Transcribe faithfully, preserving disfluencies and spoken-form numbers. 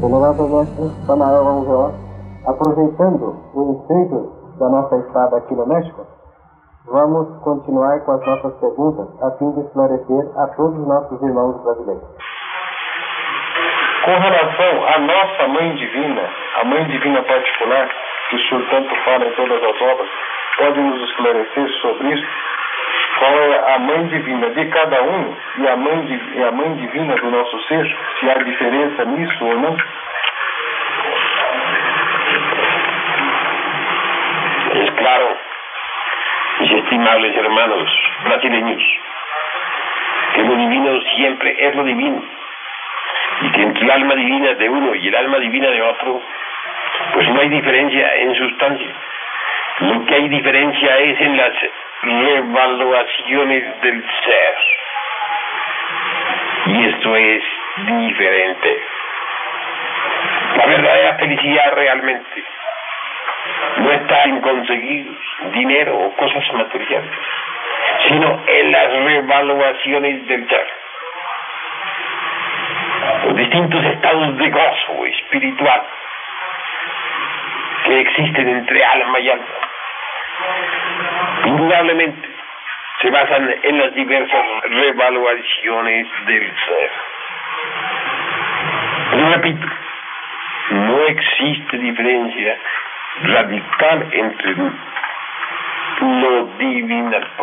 Elevado mestre, camarada, vamos lá. Aproveitando o efeito da nossa estada aqui no México, vamos continuar com as nossas perguntas a fim de esclarecer a todos os nossos irmãos brasileiros. Com relação à nossa Mãe Divina, a Mãe Divina particular, que o senhor tanto fala em todas as obras, pode nos esclarecer sobre isso? Qual é a Mãe Divina de cada um e a Mãe, e a mãe Divina do nosso ser? Se há diferença nisso ou não? Es claro, mis estimables hermanos brasileños, que lo divino siempre es lo divino, y que entre el alma divina de uno y el alma divina de otro, pues no hay diferencia en sustancia. Lo que hay diferencia es en las revaluaciones del ser, y esto es diferente. La verdadera felicidad realmente no está en conseguir dinero o cosas materiales, sino en las revaluaciones del ser. Los distintos estados de gozo espiritual que existen entre alma y alma, indudablemente se basan en las diversas revaluaciones del ser. Pero repito, no existe diferencia radical entre lo divinal